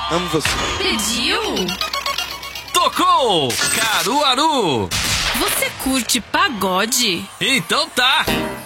Amo você. Pediu? Tocou! Caruaru! Você curte pagode? Então tá!